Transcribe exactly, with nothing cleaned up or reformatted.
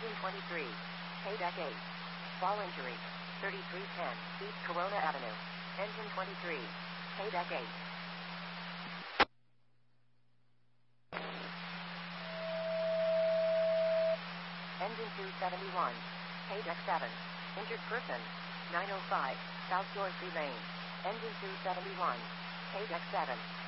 Engine twenty-three. K-Deck eight. Fall injury. thirty-three ten East Corona Avenue. Engine twenty-three. K-Deck eight. Engine two seventy-one. K-Deck seven. Injured person. nine oh five South Dorothy Lane. Engine two seventy-one. K-Deck seven.